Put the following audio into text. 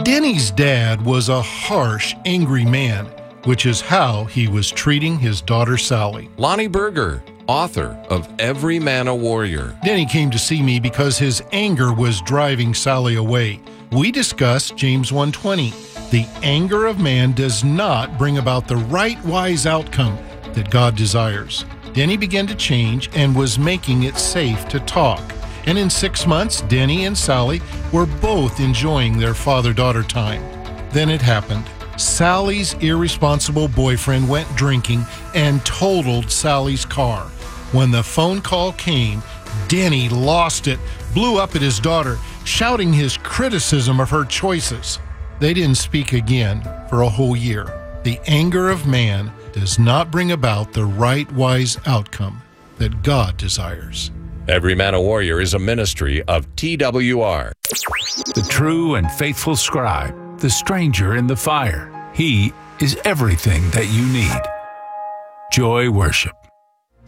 Denny's dad was a harsh, angry man, which is how he was treating his daughter Sally. Lonnie Berger, author of Every Man a Warrior. Denny came to see me because his anger was driving Sally away. We discussed James 1:20. The anger of man does not bring about the right, wise outcome that God desires. Denny began to change and was making it safe to talk. And in 6 months, Denny and Sally were both enjoying their father-daughter time. Then it happened. Sally's irresponsible boyfriend went drinking and totaled Sally's car. When the phone call came, Denny lost it, blew up at his daughter, shouting his criticism of her choices. They didn't speak again for a whole year. The anger of man does not bring about the right, wise outcome that God desires. Every Man a Warrior is a ministry of TWR. The true and faithful scribe, the stranger in the fire. He is everything that you need. Joy Worship.